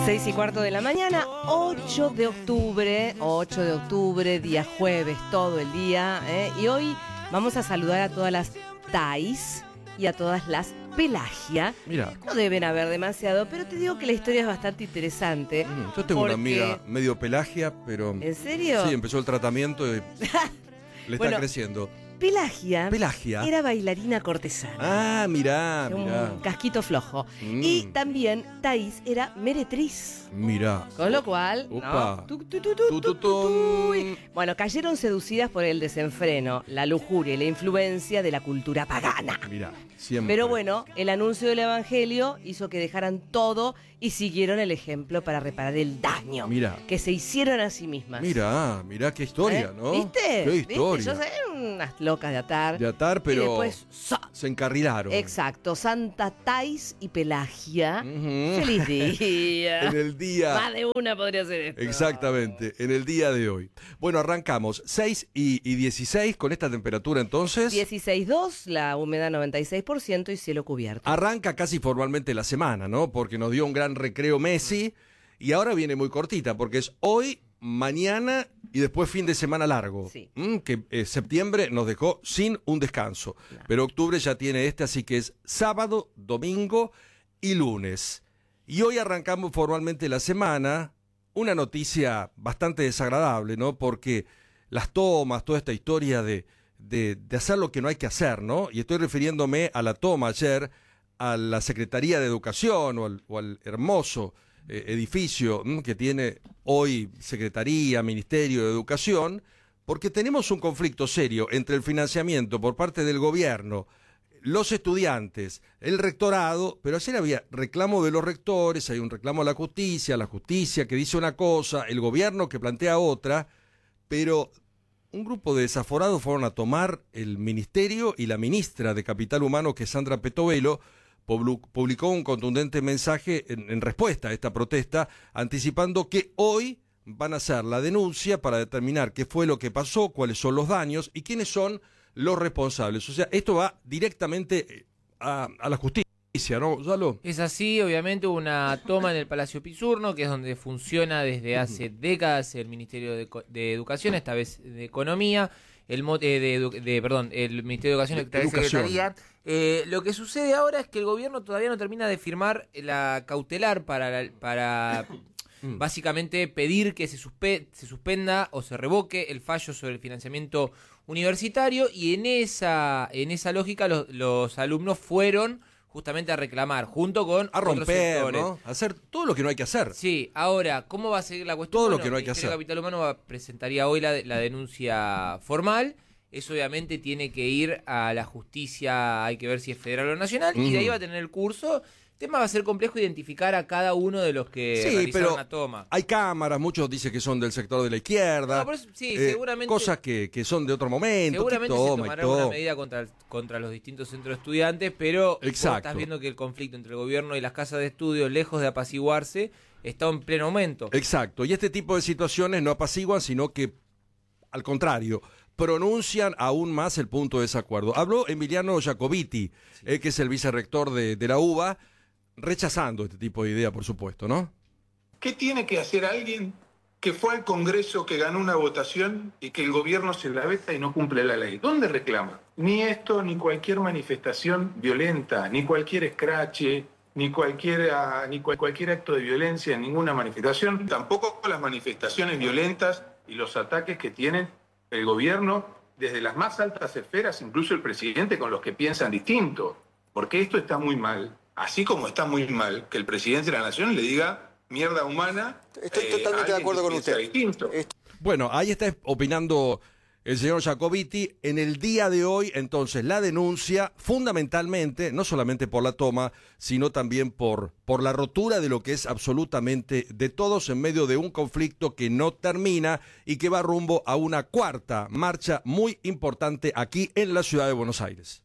6:15 de la mañana, 8 de octubre, día jueves, todo el día, y hoy vamos a saludar a todas las Thais y a todas las Pelagia. Mira. No deben haber demasiado, pero te digo que la historia es bastante interesante. Yo tengo una amiga medio Pelagia, pero... ¿En serio? Sí, empezó el tratamiento y le está creciendo. Pelagia era bailarina cortesana. Ah, mirá. Un casquito flojo. Y también Thais era meretriz. Mirá. Con lo cual, Opa. bueno, cayeron seducidas por el desenfreno, la lujuria y la influencia de la cultura pagana. Mirá, siempre. Pero bueno, el anuncio del evangelio hizo que dejaran todo y siguieron el ejemplo para reparar el daño que se hicieron a sí mismas. Mirá qué historia, ¿no? ¿Viste? Qué historia. Yo sé, unas locas de atar. Pero y después, se encarrilaron. Exacto, Santa Thais y Pelagia. ¡Feliz día! En el día... Más de una podría ser esto. Exactamente, en el día de hoy. Bueno, arrancamos 6 y 16 con esta temperatura entonces. 16.2, la humedad 96% y cielo cubierto. Arranca casi formalmente la semana, ¿no? Porque nos dio un gran recreo Messi y ahora viene muy cortita porque es hoy, mañana y después fin de semana largo. Sí. Que septiembre nos dejó sin un descanso. Claro. Pero octubre ya tiene así que es sábado, domingo y lunes. Y hoy arrancamos formalmente la semana, una noticia bastante desagradable, ¿no? Porque las tomas, toda esta historia de hacer lo que no hay que hacer, ¿no? Y estoy refiriéndome a la toma ayer a la Secretaría de Educación o al hermoso edificio que tiene hoy Secretaría, Ministerio de Educación, porque tenemos un conflicto serio entre el financiamiento por parte del gobierno, los estudiantes, el rectorado, pero ayer había reclamo de los rectores, hay un reclamo a la justicia que dice una cosa, el gobierno que plantea otra, pero un grupo de desaforados fueron a tomar el ministerio y la ministra de Capital Humano, que es Sandra Petovelo, publicó un contundente mensaje en respuesta a esta protesta, anticipando que hoy van a hacer la denuncia para determinar qué fue lo que pasó, cuáles son los daños y quiénes son los responsables. O sea, esto va directamente a la justicia, ¿no, Gonzalo? Es así, obviamente hubo una toma en el Palacio Pisurno, que es donde funciona desde hace décadas el Ministerio de Educación, esta vez de Economía, el Ministerio de Educación y Secretaría. Lo que sucede ahora es que el gobierno todavía no termina de firmar la cautelar para básicamente pedir que se suspenda o se revoque el fallo sobre el financiamiento universitario, y en esa lógica los alumnos fueron justamente a reclamar, junto con a romper, otros sectores, ¿no? A hacer todo lo que no hay que hacer. Sí, ahora, ¿cómo va a seguir la cuestión? Todo lo que no hay que hacer. El Capital Humano presentaría hoy la denuncia formal. Eso obviamente tiene que ir a la justicia, hay que ver si es federal o nacional, y de ahí va a tener el curso. El tema va a ser complejo identificar a cada uno de los que realizaron la toma. Hay cámaras, muchos dicen que son del sector de la izquierda. No, pero sí, seguramente, cosas que son de otro momento. Seguramente se tomará una medida contra los distintos centros de estudiantes, pero estás viendo que el conflicto entre el gobierno y las casas de estudio, lejos de apaciguarse, está en pleno aumento. Exacto, y este tipo de situaciones no apaciguan, sino que, al contrario, pronuncian aún más el punto de desacuerdo. Habló Emiliano Jacobiti, que es el vicerrector de la UBA, rechazando este tipo de idea, por supuesto, ¿no? ¿Qué tiene que hacer alguien que fue al Congreso, que ganó una votación y que el gobierno se la veta y no cumple la ley? ¿Dónde reclama? Ni esto, ni cualquier manifestación violenta, ni cualquier escrache, ni cualquier acto de violencia en ninguna manifestación, tampoco las manifestaciones violentas y los ataques que tienen el gobierno desde las más altas esferas, incluso el presidente, con los que piensan distinto, porque esto está muy mal. Así como está muy mal que el presidente de la Nación le diga mierda humana. Estoy totalmente de acuerdo con usted. Bueno, ahí está opinando el señor Jacobiti. En el día de hoy, entonces, la denuncia, fundamentalmente, no solamente por la toma, sino también por la rotura de lo que es absolutamente de todos en medio de un conflicto que no termina y que va rumbo a una cuarta marcha muy importante aquí en la ciudad de Buenos Aires.